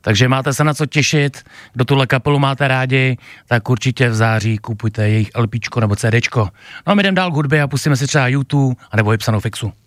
Takže máte se na co těšit, kdo tuhle kapelu máte rádi, tak určitě v září kupujte jejich LPčko nebo CDčko. No a my jdem dál k hudbě a pustíme si třeba YouTube, anebo Hypsanou Fixu.